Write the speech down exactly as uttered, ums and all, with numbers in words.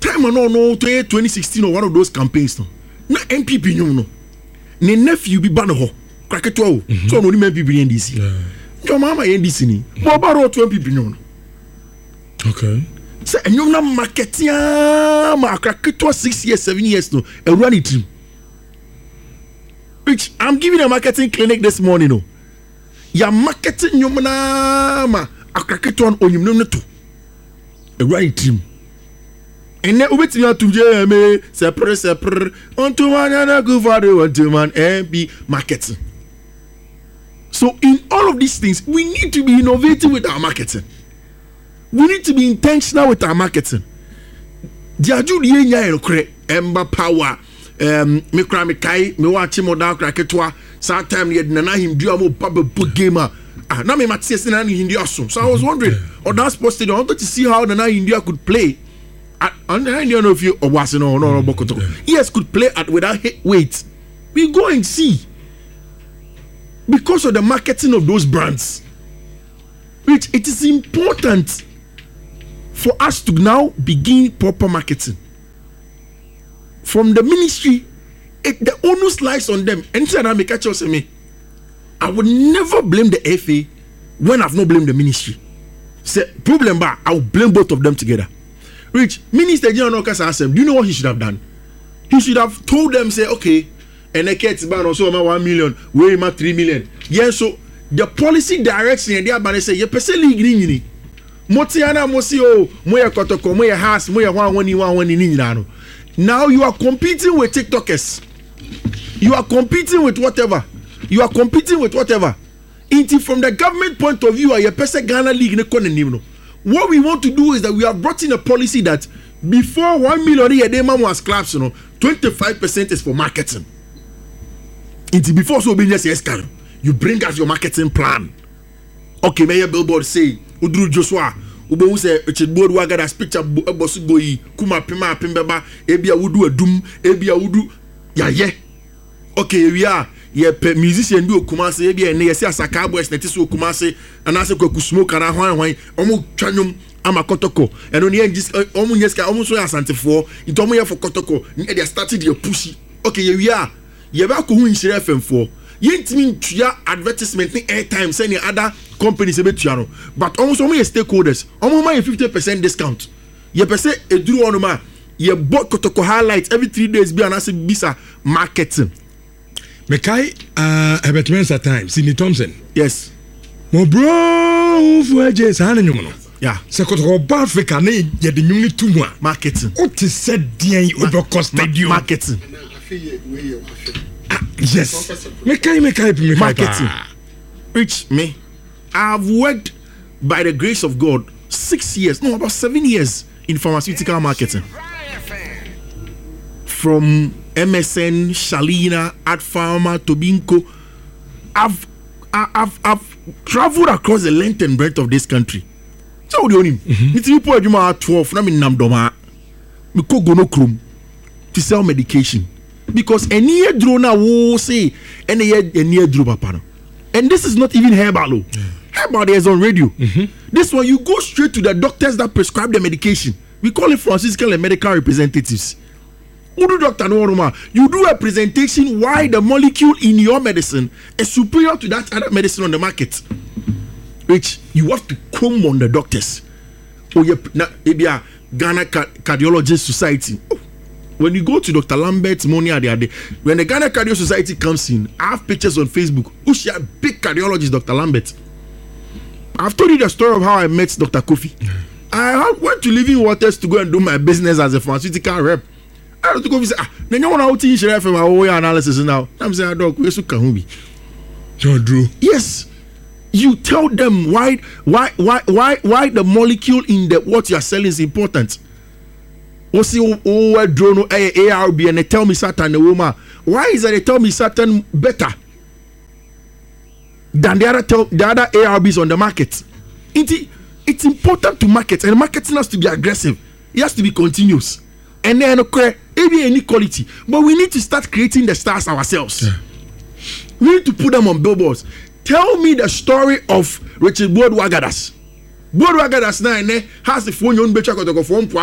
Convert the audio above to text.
time no no twenty sixteen or one of those campaigns no na M P P nyum no ne nephew bi ba no ho kraketo o so no ni M P P N D C your mama N D C ni bo ba ro to M P P nyum no okay so nyum na marketing ma kraketo six years seven years no e run it team which I'm giving a marketing clinic this morning no ya marketing nyum na ma kraketo on onyum no to e run it team. And then we tell to Jeremy, separate, separate, on to one and a good father, one to man, and be marketing. So, in all of these things, we need to be innovative with our marketing. We need to be intentional with our marketing. Diaju liye no kre emba power um me kra me kai me wa chi modal kra ketwa sa time ye na him dua mo baba gamer ah na me matie na India so so I was wondering on that sports stadium I wanted to see how Nana India could play. I don't know if you or was no no no yes could play at without weight. We go and see because of the marketing of those brands, which it is important for us to now begin proper marketing from the ministry. It, the onus lies on them. Anytime I make a choice, me, I would never blame the F A when I've not blamed the ministry. Say problem, but I will blame both of them together. Rich, Minister General Okasa asked him, do you know what he should have done? He should have told them, say, okay, and the kids ban also one million, we ma three million. Yes, so the policy direction and the abane say, you person league ni. Motiana mosi o, moya kotoko, moya house, moya one one one one ni ni. Now you are competing with TikTokers. You are competing with whatever. You are competing with whatever. Into from the government point of view, your person Ghana league ne kone ni no. What we want to do is that we have brought in a policy that before one million a day man was claps, you know, twenty-five percent is for marketing. It's before so being yes, you bring us your marketing plan. Okay, may your billboard say Udru Joshua, Ubo say Richard Board Wagada's picture boss goyi, Kuma Pima Pimbaba, Ebia Wudu a doom, Ebia Wudu, yeah, yeah. Okay, we are. Yeah, musician do Kumasi, Ebia, and yes, as a cowboy, Netiso Kumasi, and as a cook smoke and a wine, Omo Chanum, Amakotoko, and only just almost yes, almost so as anti for you told me for Kotoko, and they started your pushy. Okay, here we are. You're about to win F M four. You ain't mean to your advertisement airtime, sending other companies a bit, but almost only stakeholders, almost my fifty percent discount. You per se a drew on ma, you bought Kotoko highlights every three days, be an as bisa marketing. Mekai uh Herbert Mensah time Sidney Thompson yes mo bro fu aje sa na nyum no yeah se ko to Africa na ye de nyum ni tu mu a marketing o ti said den over stadium marketing yes Mekai Mekai Mekai marketing which me I've worked by the grace of God six years no about seven years in pharmaceutical marketing from M S N, Shalina, Ad Pharma, Tobinco. I've, I've, I've traveled across the length and breadth of this country. So the only, it's people who are twelve. I mean, Namdoma, we could go no chrome to sell medication because any year drone will say any year any year drone panel, and this is not even herbal. Yeah. Herbal is on radio. Mm-hmm. This one you go straight to the doctors that prescribe the medication. We call it pharmaceutical and medical representatives. You do doctor no you do a presentation why the molecule in your medicine is superior to that other medicine on the market, which you have to come on the doctors. Oh, yeah, maybe a Ghana Cardiologist Society. Oh, when you go to Doctor Lambert's money the other day, when the Ghana Cardio Society comes in, I have pictures on Facebook. Who's your big cardiologist, Doctor Lambert? I've told you the story of how I met Doctor Kofi. I went to Living Waters to go and do my business as a pharmaceutical rep. I don't go say ah na nyawo na outi share from our analysis now. I'm saying dog we so can be. Drew. Yes. You tell them why why why why why the molecule in the what you are selling is important. O see o drone A R B and they tell me certain the woman. Why is that they tell me certain better than the other tell, the other A R Bs on the market? It, it's important to market, and marketing has to be aggressive. It has to be continuous. And then okay, maybe any quality, but we need to start creating the stars ourselves. Yeah. We need to put them on billboards. Tell me the story of Richard Board Wagadas. Board Wagadas now has the phone on better